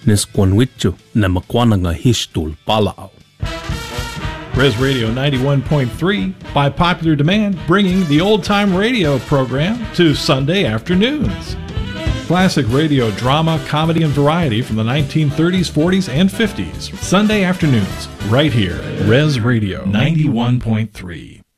Nesquanwichu Namaquananga Hishtul Palao. Res Radio 91.3, by popular demand, bringing the old-time radio program to Sunday afternoons. Classic radio drama, comedy, and variety from the 1930s, 40s, and 50s. Sunday afternoons, right here. Res Radio 91.3.